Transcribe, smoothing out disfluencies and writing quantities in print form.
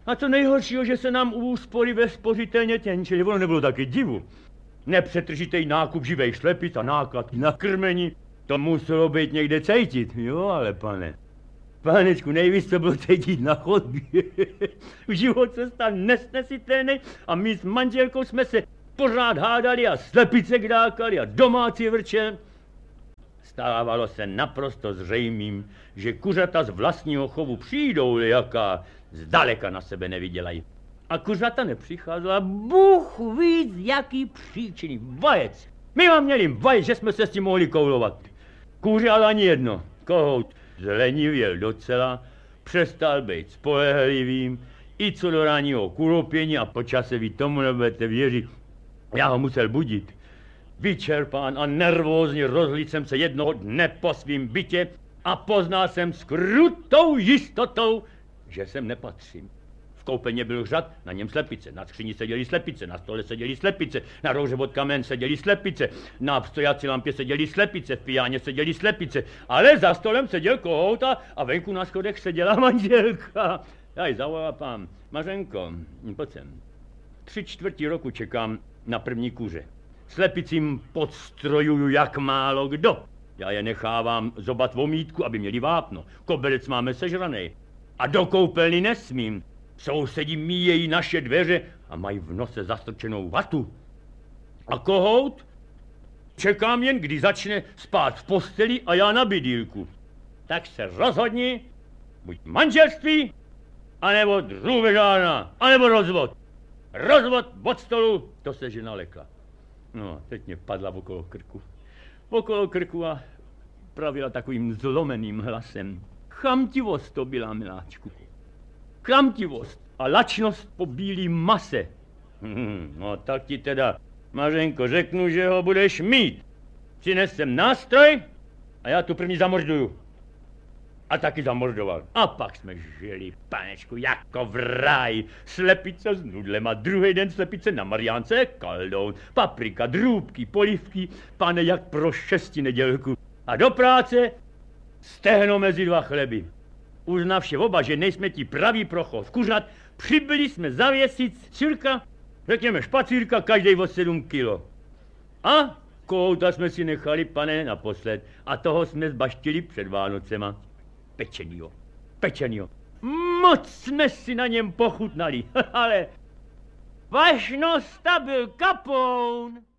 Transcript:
A co nejhoršího, že se nám u úspory ve spořitelně tenčili, ono nebylo taky divu. Nepřetržitej nákup živej šlepic a náklad na krmení, to muselo být někde cejtit. Jo, ale panečku, nejvíc, co bylo cejtit na chodbě. Život se stal nesnesitelný a my s manželkou jsme se pořád hádali a slepice kdákali a domácí vrče. Stávalo se naprosto zřejmým, že kuřata z vlastního chovu přijdou-li jaká, zdaleka na sebe nevydělají. A kuřata nepřicházela, Bůh ví z jaký příčiny, vajec. My vám měli vajec, že jsme se s tím mohli koulovat. Kůře ale ani jedno. Kohout zlenivěl docela, přestal být spolehlivým, i co do ranního kulopění a po čase vy tomu nebudete věřit. Já ho musel budit. Vyčerpán a nervózně rozhlídl jsem se jednoho dne po svým bytě a poznal jsem s krutou jistotou, že sem nepatřím. V koupelně byl řad, na něm slepice, na skříni seděly slepice, na stole seděly slepice, na rouře od kamen seděly slepice, na stojací lampě seděly slepice, v pijáně seděly slepice, ale za stolem seděl kohout a venku na schodech seděla manželka. Já ji zavolám, Mařenko, pojď sem. 3/4 roku čekám na první kuře. Slepicím podstrojuju jak málo kdo. Já je nechávám zobat vomítku, aby měli vápno. Koberec máme sežranej. A do koupelny nesmím. Sousedí míjejí naše dveře a mají v nose zastrčenou vatu. A kohout? Čekám jen, kdy začne spát v posteli a já na bydýlku. Tak se rozhodni, buď manželství, anebo drůbežárna, anebo rozvod. Rozvod od stolu, to se žena lekla. No, teď mě padla okolo krku a pravila takovým zlomeným hlasem. Chamtivost to byla, miláčku. Chamtivost a lačnost po bílý mase. No tak ti teda, Mařenko, řeknu, že ho budeš mít. Přines sem nástroj a já tu první zamorduju. A taky zamordoval. A pak jsme žili, panečku, jako v ráji. Slepice s nudlema, druhý den slepice na Mariánce, kaldoun, paprika, drůbky, polivky, pane, jak pro 6 nedělku. A do práce stehno mezi 2 chleby. Uznavši oba, že nejsme ti praví pro chov kuřat, přibyli jsme zavěsit cirka, řekněme špacírka, každej o 7 kilo. A kohouta jsme si nechali, pane, naposled. A toho jsme zbaštili před Vánocema. Pečenýho. Moc jsme si na něm pochutnali, ale vašnost byl kapoun.